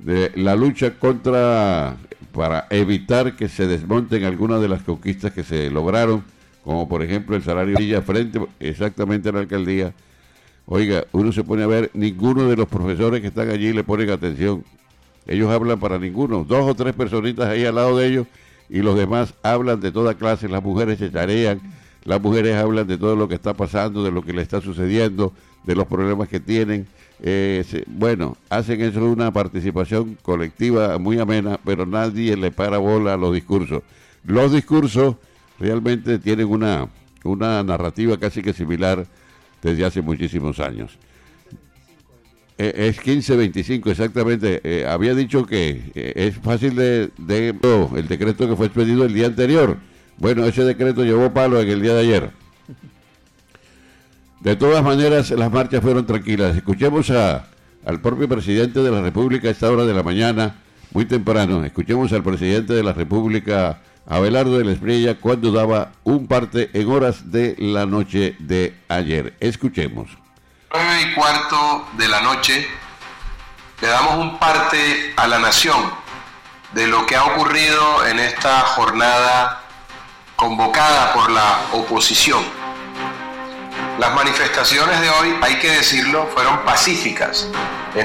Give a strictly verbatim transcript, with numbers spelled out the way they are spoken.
de la lucha contra, para evitar que se desmonten algunas de las conquistas que se lograron, como por ejemplo el salario de frente exactamente a la alcaldía. Oiga, uno se pone a ver, ninguno de los profesores que están allí le ponen atención. Ellos hablan para ninguno, dos o tres personitas ahí al lado de ellos, y los demás hablan de toda clase. Las mujeres se tarean, las mujeres hablan de todo lo que está pasando, de lo que le está sucediendo, de los problemas que tienen. Eh, se, bueno, hacen eso una participación colectiva muy amena, pero nadie le para bola a los discursos. Los discursos realmente tienen una, una narrativa casi que similar desde hace muchísimos años. Eh, es quince veinticinco exactamente. Eh, había dicho que eh, es fácil de, de oh, el decreto que fue expedido el día anterior. Bueno, ese decreto llevó palo en el día de ayer. De todas maneras, las marchas fueron tranquilas. Escuchemos a, al propio presidente de la República a esta hora de la mañana, muy temprano. Escuchemos al presidente de la República, Abelardo de la Espriella, cuando daba un parte en horas de la noche de ayer. Escuchemos. Nueve y cuarto de la noche le damos un parte a la nación de lo que ha ocurrido en esta jornada convocada por la oposición. Las manifestaciones de hoy, hay que decirlo, fueron pacíficas.